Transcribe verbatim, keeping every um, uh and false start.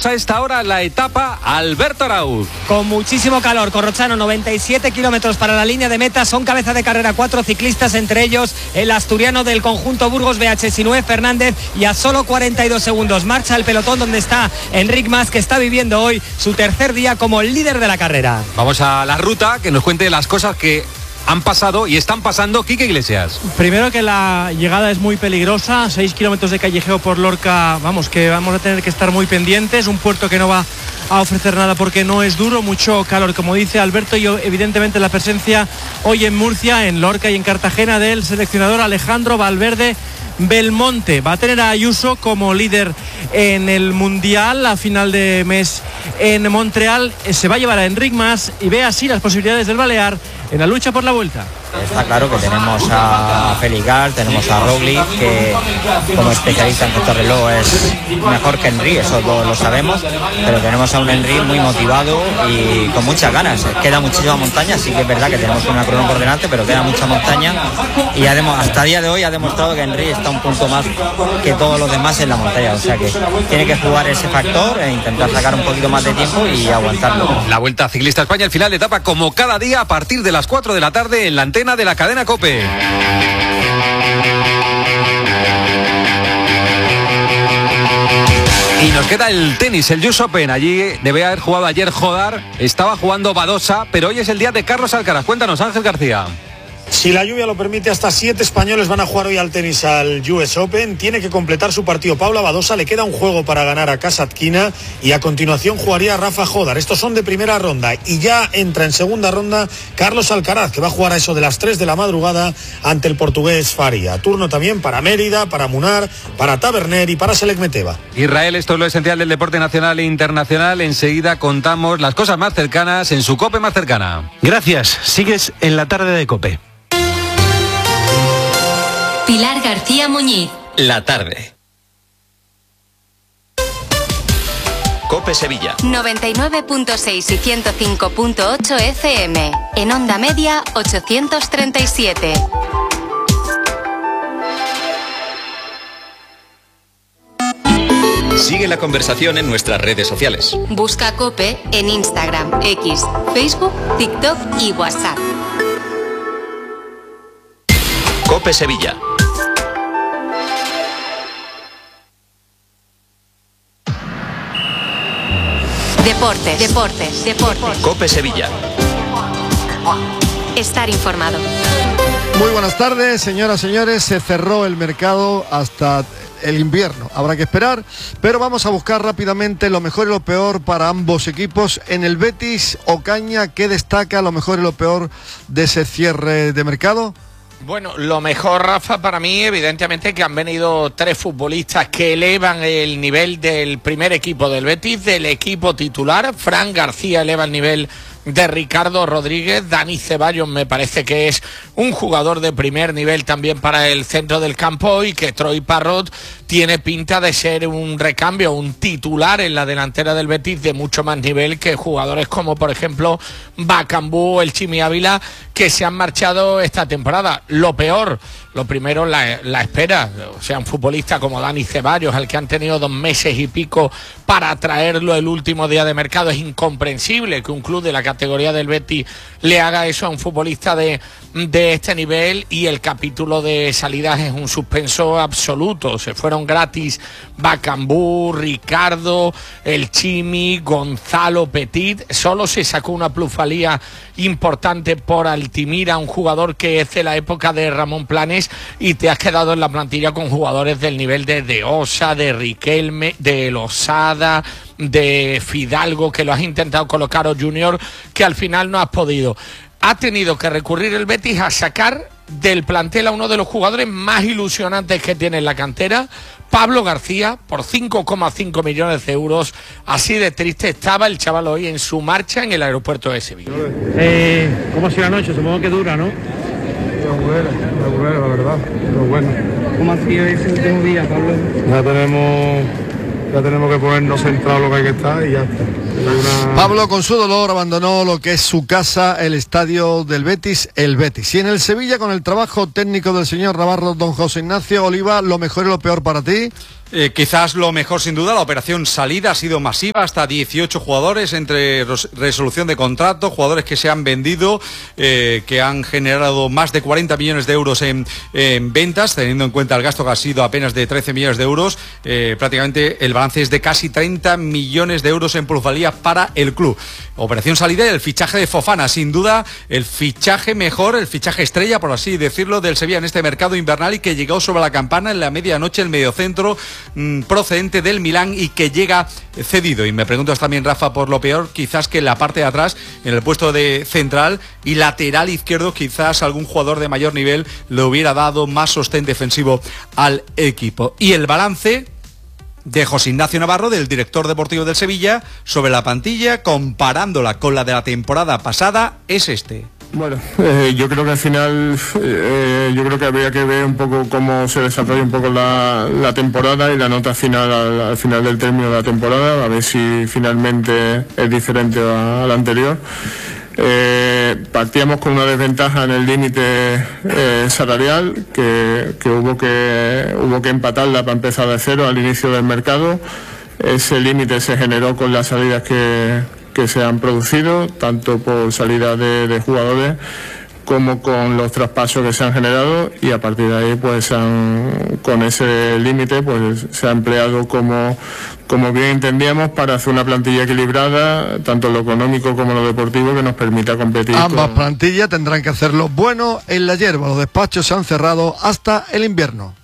Seguimos a esta hora la etapa Alberto Arauz. Con muchísimo calor, Corrochano, noventa y siete kilómetros para la línea de meta, son cabeza de carrera cuatro ciclistas, entre ellos el asturiano del conjunto Burgos B H, Sinué Fernández, y a solo cuarenta y dos segundos marcha el pelotón donde está Enric Mas, que está viviendo hoy su tercer día como el líder de la carrera. Vamos a la ruta, que nos cuente las cosas que han pasado y están pasando. Quique Iglesias. Primero, que la llegada es muy peligrosa, seis kilómetros de callejeo por Lorca, vamos, que vamos a tener que estar muy pendientes, un puerto que no va a ofrecer nada porque no es duro, mucho calor, como dice Alberto, y evidentemente la presencia hoy en Murcia, en Lorca y en Cartagena del seleccionador Alejandro Valverde Belmonte. Va a tener a Ayuso como líder en el Mundial a final de mes en Montreal. Se va a llevar a Enric Mas y ve así las posibilidades del Balear en la lucha por la Vuelta. Está claro que tenemos a Feligar, tenemos a Roglic, que como especialista en contrarreloj es mejor que Henry, eso lo, lo sabemos, pero tenemos a un Henry muy motivado y con muchas ganas. Queda muchísima montaña, sí que es verdad que tenemos una crono por delante, pero queda mucha montaña y ha demo, hasta el día de hoy ha demostrado que Henry está un punto más que todos los demás en la montaña, o sea que tiene que jugar ese factor e intentar sacar un poquito más de tiempo y aguantarlo. La Vuelta Ciclista España, el final de etapa como cada día a partir de las cuatro de la tarde en la antena de la cadena COPE. Y nos queda el tenis, el U S Open. Allí debe haber jugado ayer Jodar, estaba jugando Badosa, pero hoy es el día de Carlos Alcaraz. Cuéntanos, Ángel García. Si la lluvia lo permite, hasta siete españoles van a jugar hoy al tenis al U S Open. Tiene que completar su partido Paula Badosa, le queda un juego para ganar a Kasatkina y a continuación jugaría Rafa Jodar. Estos son de primera ronda y ya entra en segunda ronda Carlos Alcaraz, que va a jugar a eso de las tres de la madrugada ante el portugués Faria. Turno también para Mérida, para Munar, para Taberner y para Selekmeteva. Israel, esto es lo esencial del deporte nacional e internacional. Enseguida contamos las cosas más cercanas en su COPE más cercana. Gracias, sigues en la tarde de COPE. Pilar García Muñiz. La tarde. COPE Sevilla. noventa y nueve punto seis y ciento cinco punto ocho F M. En onda media ochocientos treinta y siete. Sigue la conversación en nuestras redes sociales. Busca COPE en Instagram, X, Facebook, TikTok y WhatsApp. COPE Sevilla. Deportes, deportes, deportes. COPE Sevilla. Estar informado. Muy buenas tardes, señoras, señores. Se cerró el mercado hasta el invierno. Habrá que esperar, pero vamos a buscar rápidamente lo mejor y lo peor para ambos equipos. En el Betis, Ocaña, ¿qué destaca lo mejor y lo peor de ese cierre de mercado? Bueno, lo mejor, Rafa, para mí, evidentemente, que han venido tres futbolistas que elevan el nivel del primer equipo del Betis, del equipo titular. Fran García eleva el nivel de Ricardo Rodríguez. Dani Ceballos me parece que es un jugador de primer nivel también para el centro del campo, y que Troy Parrott tiene pinta de ser un recambio, un titular en la delantera del Betis de mucho más nivel que jugadores como, por ejemplo, Bacambú o el Chimi Ávila, que se han marchado esta temporada. Lo peor, lo primero, la, la espera. O sea, un futbolista como Dani Ceballos, al que han tenido dos meses y pico para traerlo el último día de mercado. Es incomprensible que un club de la categoría del Betis le haga eso a un futbolista de, de este nivel, y el capítulo de salidas es un suspenso absoluto. Se fueron gratis Bacambú, Ricardo, el Chimi, Gonzalo Petit. Solo se sacó una plusvalía importante por Altimira, un jugador que es de la época de Ramón Planes, y te has quedado en la plantilla con jugadores del nivel de De Osa, de Riquelme, de Losada, de Fidalgo, que lo has intentado colocar, o Junior, que al final no has podido. Ha tenido que recurrir el Betis a sacar del plantel a uno de los jugadores más ilusionantes que tiene en la cantera, Pablo García, por cinco coma cinco millones de euros. Así de triste estaba el chaval hoy en su marcha en el aeropuerto de Sevilla. Eh, ¿Cómo ha sido la noche? Supongo que dura, ¿no? Muy buena, muy buena, la verdad, muy buena. ¿Cómo ha sido ese último día, Pablo? Ya tenemos, ya tenemos que ponernos centrados lo que hay que estar y ya está. Una... Pablo, con su dolor, abandonó lo que es su casa, el estadio del Betis, el Betis. Y en el Sevilla, con el trabajo técnico del señor Navarro, don José Ignacio Oliva, ¿lo mejor y lo peor para ti? Eh, quizás lo mejor sin duda, la operación salida ha sido masiva, hasta dieciocho jugadores entre resolución de contrato, jugadores que se han vendido, eh, que han generado más de cuarenta millones de euros en, en ventas, teniendo en cuenta el gasto que ha sido apenas de trece millones de euros, eh, prácticamente el balance es de casi treinta millones de euros en plusvalía para el club. Operación salida y el fichaje de Fofana, sin duda el fichaje mejor, el fichaje estrella, por así decirlo, del Sevilla en este mercado invernal y que llegó sobre la campana en la medianoche, el mediocentro procedente del Milán y que llega cedido. Y me preguntas también, Rafa, por lo peor, quizás que en la parte de atrás, en el puesto de central y lateral izquierdo, quizás algún jugador de mayor nivel le hubiera dado más sostén defensivo al equipo. Y el balance de José Ignacio Navarro, del director deportivo del Sevilla, sobre la plantilla, comparándola con la de la temporada pasada, es este. Bueno, eh, yo creo que al final, eh, yo creo que habría que ver un poco cómo se desarrolla un poco la, la temporada y la nota final al, al final del término de la temporada, a ver si finalmente es diferente a, a la anterior. Eh, partíamos con una desventaja en el límite eh, salarial que, que hubo que hubo que empatarla para empezar de cero al inicio del mercado. Ese límite se generó con las salidas que que se han producido, tanto por salida de, de jugadores como con los traspasos que se han generado, y a partir de ahí pues han, con ese límite pues se ha empleado como, como bien entendíamos para hacer una plantilla equilibrada, tanto en lo económico como en lo deportivo, que nos permita competir. Ambas con... plantillas tendrán que hacerlo bueno en la hierba. Los despachos se han cerrado hasta el invierno.